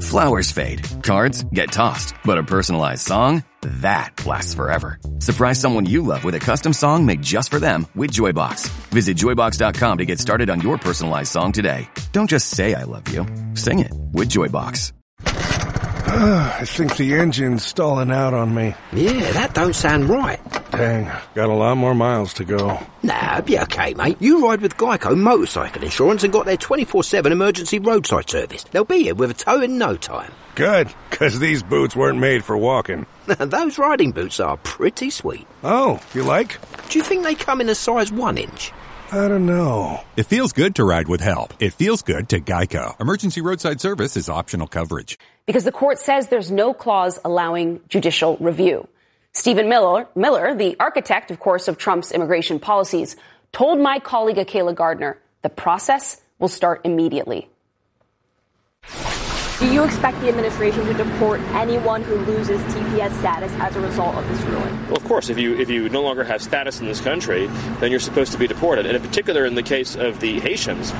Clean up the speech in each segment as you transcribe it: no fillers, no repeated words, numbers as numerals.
Flowers fade, cards get tossed, but a personalized song, that lasts forever. Surprise someone you love with a custom song made just for them with Joybox. Visit Joybox.com to get started on your personalized song today. Don't just say I love you. Sing it with Joybox. I think the engine's stalling out on me. Yeah, that don't sound right. Dang, got a lot more miles to go. Nah, it'll be okay, mate. You ride with Geico Motorcycle Insurance and got their 24/7 emergency roadside service. They'll be here with a tow in no time. Good, because these boots weren't made for walking. Those riding boots are pretty sweet. Oh, you like? Do you think they come in a size 1 inch? I don't know. It feels good to ride with help. It feels good to Geico. Emergency roadside service is optional coverage. Because the court says there's no clause allowing judicial review. Stephen Miller, the architect, of course, of Trump's immigration policies, told my colleague Akayla Gardner the process will start immediately. Do you expect the administration to deport anyone who loses TPS status as a result of this ruling? Well, of course, if you no longer have status in this country, then you're supposed to be deported. And in particular, in the case of the Haitians.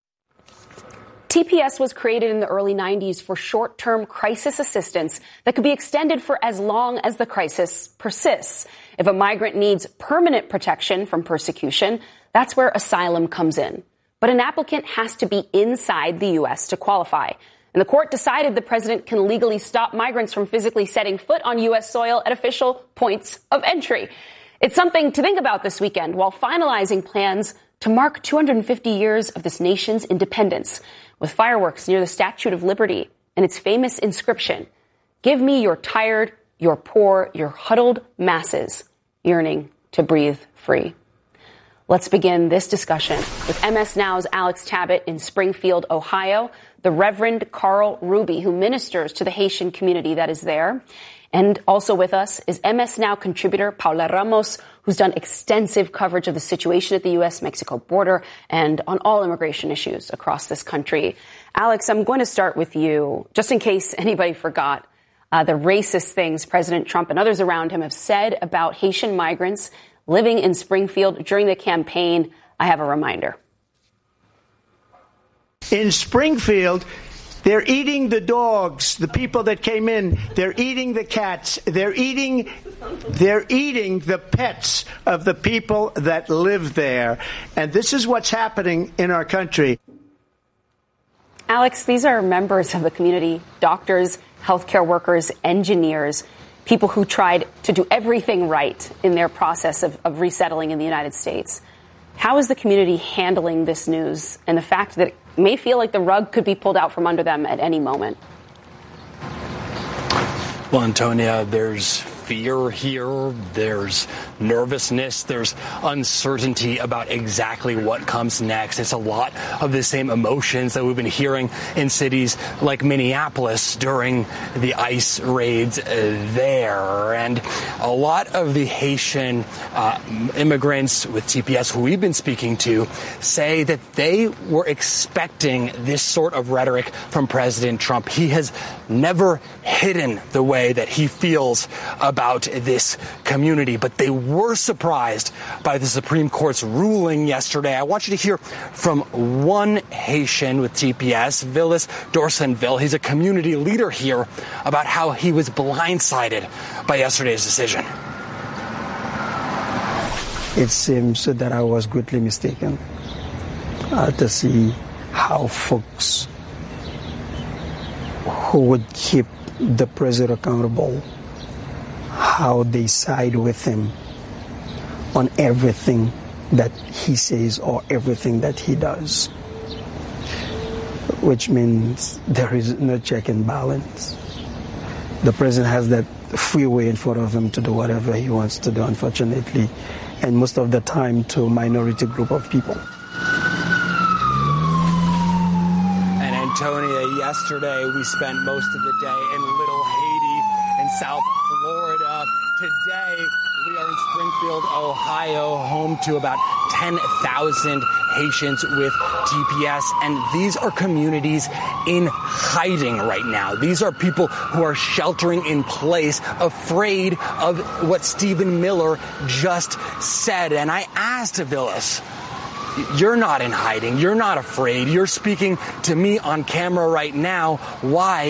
TPS was created in the early 90s for short-term crisis assistance that could be extended for as long as the crisis persists. If a migrant needs permanent protection from persecution, that's where asylum comes in. But an applicant has to be inside the U.S. to qualify. And the court decided the president can legally stop migrants from physically setting foot on U.S. soil at official points of entry. It's something to think about this weekend while finalizing plans to mark 250 years of this nation's independence with fireworks near the Statue of Liberty and its famous inscription, "Give me your tired, your poor, your huddled masses yearning to breathe free." Let's begin this discussion with MS Now's Alex Tabbitt in Springfield, Ohio, the Reverend Carl Ruby, who ministers to the Haitian community that is there. And also with us is MS Now contributor Paula Ramos, who's done extensive coverage of the situation at the U.S.-Mexico border and on all immigration issues across this country. Alex, I'm going to start with you, just in case anybody forgot the racist things President Trump and others around him have said about Haitian migrants living in Springfield during the campaign. I have a reminder. In Springfield, they're eating the dogs, the people that came in. They're eating the cats. They're eating the pets of the people that live there. And this is what's happening in our country. Alex, these are members of the community, doctors, healthcare workers, engineers, people who tried to do everything right in their process of resettling in the United States. How is the community handling this news and the fact that it may feel like the rug could be pulled out from under them at any moment? Well, Antonia, there's fear here, there's nervousness, there's uncertainty about exactly what comes next. It's a lot of the same emotions that we've been hearing in cities like Minneapolis during the ICE raids there. And a lot of the Haitian immigrants with TPS who we've been speaking to say that they were expecting this sort of rhetoric from President Trump. He has never hidden the way that he feels about this community, but they were surprised by the Supreme Court's ruling yesterday. I want you to hear from one Haitian with TPS, Villas Dorsenville. He's a community leader here about how he was blindsided by yesterday's decision. It seems that I was greatly mistaken to see how folks who would keep the president accountable, how they side with him on everything that he says or everything that he does, which means there is no check and balance. The president has that freeway in front of him to do whatever he wants to do, unfortunately, and most of the time to a minority group of people. And Antonia, yesterday we spent most of the day in Little Haiti in South Florida. Today, we are in Springfield, Ohio, home to about 10,000 Haitians with TPS. And these are communities in hiding right now. These are people who are sheltering in place, afraid of what Stephen Miller just said. And I asked Villas, you're not in hiding. You're not afraid. You're speaking to me on camera right now. Why